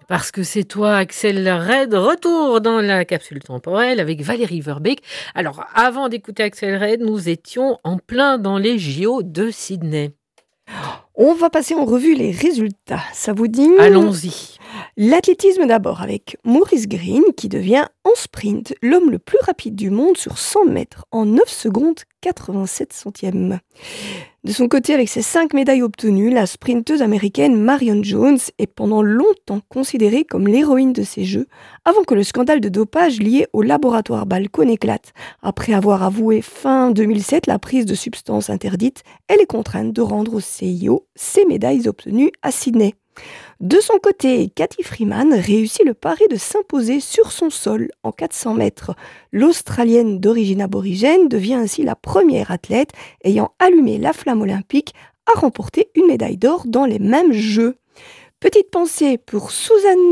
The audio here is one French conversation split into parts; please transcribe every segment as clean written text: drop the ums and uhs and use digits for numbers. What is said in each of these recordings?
Parce que c'est toi, Axel Red, retour dans la capsule temporelle avec Valérie Verbeek. Alors, avant d'écouter Axel Red, nous étions en plein dans les JO de Sydney. On va passer en revue les résultats. Ça vous dit? Allons-y. L'athlétisme d'abord avec Maurice Green qui devient en sprint l'homme le plus rapide du monde sur 100 mètres en 9 secondes 87 centièmes. De son côté, avec ses 5 médailles obtenues, la sprinteuse américaine Marion Jones est pendant longtemps considérée comme l'héroïne de ces Jeux, avant que le scandale de dopage lié au laboratoire Balco n'éclate. Après avoir avoué fin 2007 la prise de substances interdites, elle est contrainte de rendre au CIO ses médailles obtenues à Sydney. De son côté, Cathy Freeman réussit le pari de s'imposer sur son sol en 400 mètres. L'Australienne d'origine aborigène devient ainsi la première athlète ayant allumé la flamme olympique à remporter une médaille d'or dans les mêmes Jeux. Petite pensée pour Susan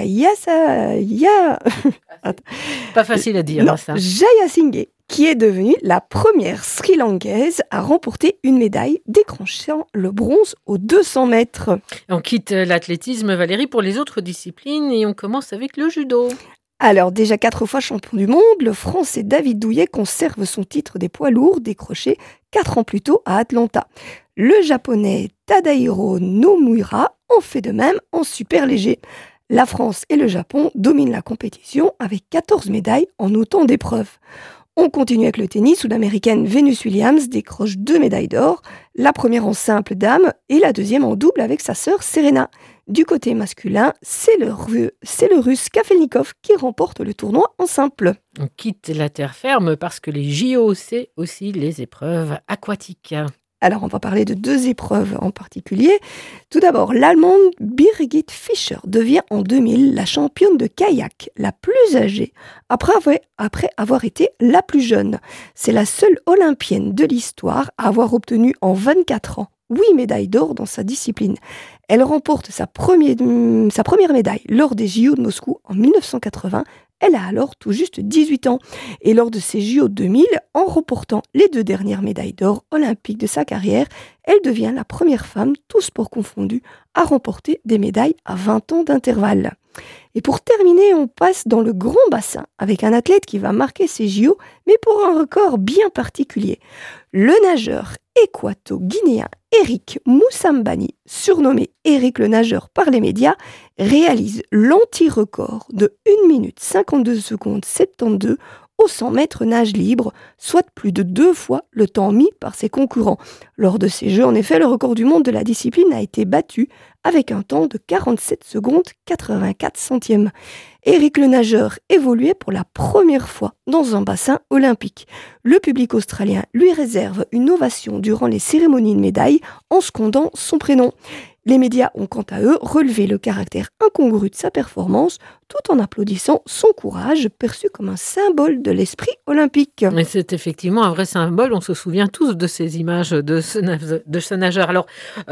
Pas facile à dire, ça. Jayasinghe, qui est devenue la première Sri Lankaise à remporter une médaille, décrochant le bronze aux 200 mètres. On quitte l'athlétisme, Valérie, pour les autres disciplines et on commence avec le judo. Alors, déjà 4 fois champion du monde, le Français David Douillet conserve son titre des poids lourds décroché 4 ans plus tôt à Atlanta. Le Japonais Tadahiro Nomura en fait de même en super léger. La France et le Japon dominent la compétition avec 14 médailles en autant d'épreuves. On continue avec le tennis où l'américaine Venus Williams décroche 2 médailles d'or, la première en simple dame et la deuxième en double avec sa sœur Serena. Du côté masculin, c'est le Russe Kafelnikov qui remporte le tournoi en simple. On quitte la terre ferme parce que les JO, c'est aussi les épreuves aquatiques. Alors, on va parler de 2 épreuves en particulier. Tout d'abord, l'Allemande Birgit Fischer devient en 2000 la championne de kayak la plus âgée, après avoir été la plus jeune. C'est la seule olympienne de l'histoire à avoir obtenu en 24 ans 8 médailles d'or dans sa discipline. Elle remporte sa première médaille lors des JO de Moscou en 1980. Elle a alors tout juste 18 ans. Et lors de ces JO 2000, en remportant les 2 dernières médailles d'or olympiques de sa carrière, elle devient la première femme, tous sports confondus, à remporter des médailles à 20 ans d'intervalle. Et pour terminer, on passe dans le grand bassin avec un athlète qui va marquer ses JO, mais pour un record bien particulier. Le nageur équato-guinéen Eric Moussambani, surnommé Eric le nageur par les médias, réalise l'anti-record de 1 minute 52 secondes 72 au 100 mètres nage libre, soit plus de 2 fois le temps mis par ses concurrents. Lors de ces Jeux, en effet, le record du monde de la discipline a été battu avec un temps de 47 secondes 84 centièmes. Eric le nageur évoluait pour la première fois dans un bassin olympique. Le public australien lui réserve une ovation durant les cérémonies de médailles en scandant son prénom. Les médias ont quant à eux relevé le caractère incongru de sa performance tout en applaudissant son courage perçu comme un symbole de l'esprit olympique. Mais c'est effectivement un vrai symbole, on se souvient tous de ces images de ce nageur. Alors,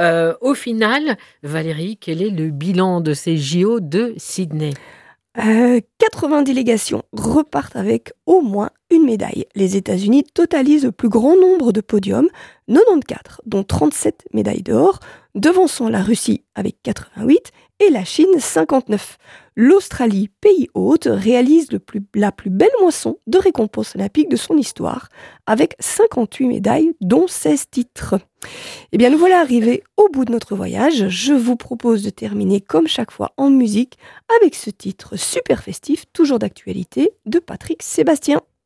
au final, Valérie, quel est le bilan de ces JO de Sydney ? 80 délégations repartent avec au moins une médaille. Les États-Unis totalisent le plus grand nombre de podiums, 94, dont 37 médailles d'or, devançant la Russie avec 88 et la Chine 59. L'Australie, pays hôte, réalise la plus belle moisson de récompenses olympiques de son histoire, avec 58 médailles, dont 16 titres. Eh bien, nous voilà arrivés au bout de notre voyage. Je vous propose de terminer, comme chaque fois, en musique, avec ce titre super festif, toujours d'actualité, de Patrick Sébastien.